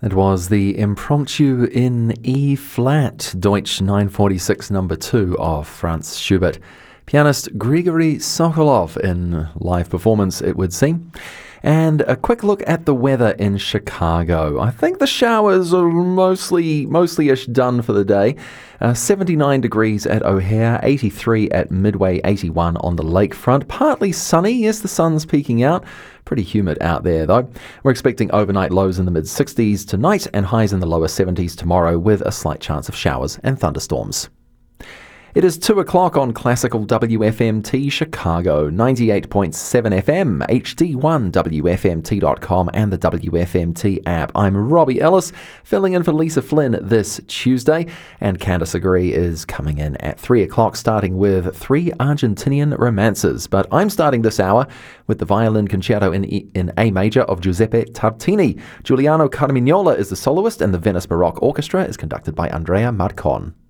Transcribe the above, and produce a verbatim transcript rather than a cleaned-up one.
It was the Impromptu in E-flat, Deutsch nine forty-six number two of Franz Schubert. Pianist Grigory Sokolov in live performance, it would seem. And a quick look at the weather in Chicago. I think the showers are mostly, mostly-ish done for the day. Uh, seventy-nine degrees at O'Hare, eighty-three at Midway, eighty-one on the lakefront. Partly sunny, yes, the sun's peeking out. Pretty humid out there, though. We're expecting overnight lows in the mid-sixties tonight and highs in the lower seventies tomorrow with a slight chance of showers and thunderstorms. It is two o'clock on Classical W F M T Chicago, ninety-eight point seven F M, H D one, W F M T dot com and the W F M T app. I'm Robbie Ellis, filling in for Lisa Flynn this Tuesday, and Candice Agree is coming in at three o'clock, starting with three Argentinian romances. But I'm starting this hour with the violin concerto in, e- in A major of Giuseppe Tartini. Giuliano Carmignola is the soloist, and the Venice Baroque Orchestra is conducted by Andrea Marcon.